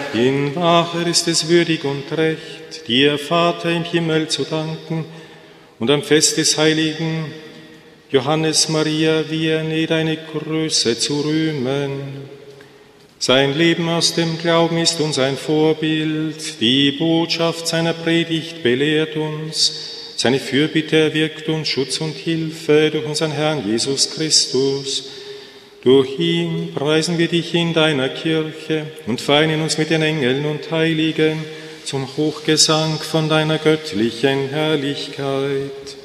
In Wahrheit ist es würdig und recht, dir, Vater im Himmel, zu danken und am Fest des heiligen Johannes Maria Vianney deine Größe zu rühmen. Sein Leben aus dem Glauben ist uns ein Vorbild, die Botschaft seiner Predigt belehrt uns, seine Fürbitte erwirkt uns Schutz und Hilfe durch unseren Herrn Jesus Christus. Durch ihn preisen wir dich in deiner Kirche und vereinen uns mit den Engeln und Heiligen zum Hochgesang von deiner göttlichen Herrlichkeit.